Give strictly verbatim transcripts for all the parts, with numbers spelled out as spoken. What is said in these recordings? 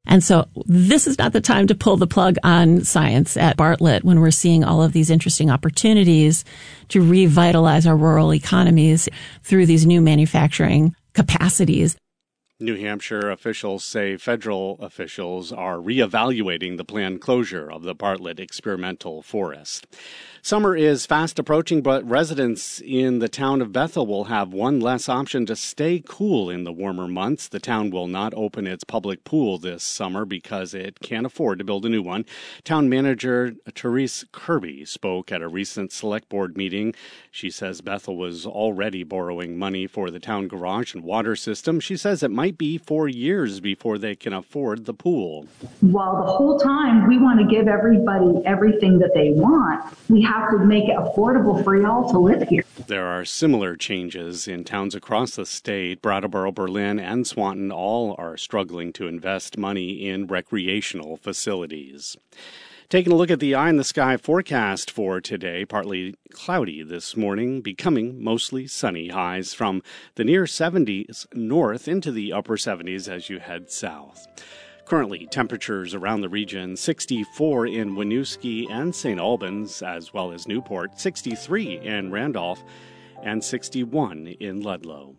And so this is not the time to pull the plug on science at Bartlett when we're seeing all of these interesting opportunities to revitalize our rural economies through these new manufacturing capacities. New Hampshire officials say federal officials are reevaluating the planned closure of the Bartlett Experimental Forest. Summer is fast approaching, but residents in the town of Bethel will have one less option to stay cool in the warmer months. The town will not open its public pool this summer because it can't afford to build a new one. Town manager Therese Kirby spoke at a recent select board meeting. She says Bethel was already borrowing money for the town garage and water system. She says it might be four years before they can afford the pool. While the whole time we want to give everybody everything that they want, we have to make it affordable for y'all to live here. There are similar changes in towns across the state. Brattleboro, Berlin, and Swanton all are struggling to invest money in recreational facilities. Taking a look at the eye in the sky forecast for today, partly cloudy this morning, becoming mostly sunny. Highs from the near seventies north into the upper seventies as you head south. Currently, temperatures around the region, sixty-four in Winooski and Saint Albans, as well as Newport, sixty-three in Randolph, and sixty-one in Ludlow.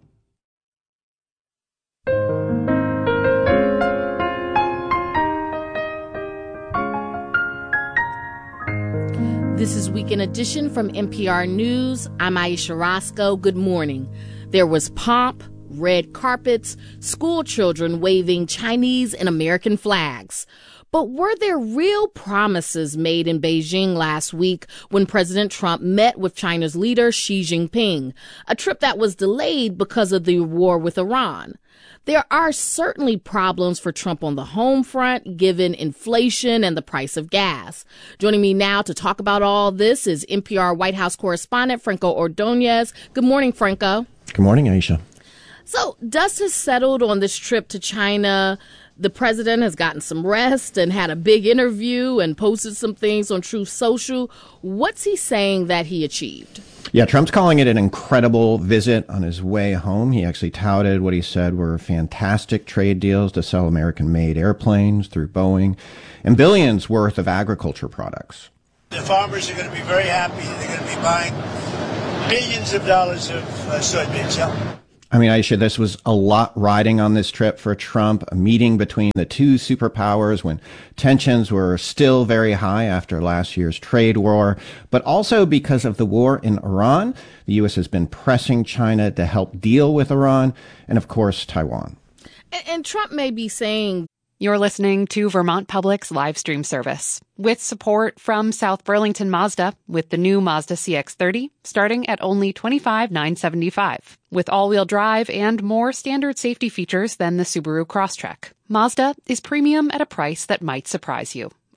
This is Weekend Edition from N P R News. I'm Aisha Roscoe. Good morning. There was pomp, red carpets, school children waving Chinese and American flags. But were there real promises made in Beijing last week when President Trump met with China's leader Xi Jinping, a trip that was delayed because of the war with Iran? There are certainly problems for Trump on the home front, given inflation and the price of gas. Joining me now to talk about all this is N P R White House correspondent Franco Ordonez. Good morning, Franco. Good morning, Aisha. So dust has settled on this trip to China. The president has gotten some rest and had a big interview and posted some things on Truth Social. What's he saying that he achieved? Yeah, Trump's calling it an incredible visit on his way home. He actually touted what he said were fantastic trade deals to sell American-made airplanes through Boeing and billions worth of agriculture products. The farmers are going to be very happy. They're going to be buying billions of dollars of uh, soybeans. Yeah. I mean, Aisha, this was a lot riding on this trip for Trump, a meeting between the two superpowers when tensions were still very high after last year's trade war, but also because of the war in Iran. The U S has been pressing China to help deal with Iran and, of course, Taiwan. And, and Trump may be saying, you're listening to Vermont Public's live stream service with support from South Burlington Mazda with the new Mazda C X thirty starting at only twenty-five thousand nine hundred seventy-five dollars with all-wheel drive and more standard safety features than the Subaru Crosstrek. Mazda is premium at a price that might surprise you.